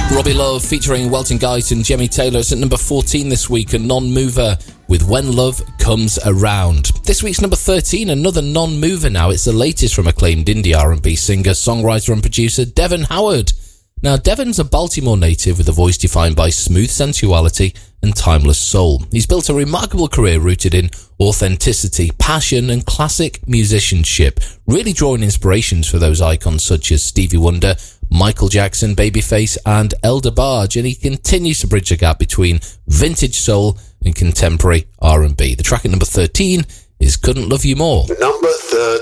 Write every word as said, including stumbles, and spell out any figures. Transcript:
Robbie Love featuring Welton Guite and Jemmy Taylor. It's at number fourteen this week, a non-mover with When Love Comes Around. This week's number thirteen, another non-mover now. It's the latest from acclaimed indie R and B singer, songwriter and producer Devon Howard. Now, Devon's a Baltimore native with a voice defined by smooth sensuality and timeless soul. He's built a remarkable career rooted in authenticity, passion and classic musicianship, really drawing inspirations for those icons such as Stevie Wonder, Michael Jackson, Babyface and El DeBarge, and he continues to bridge the gap between vintage soul and contemporary R and B. The track at number thirteen is Couldn't Love You More. Number thirteen.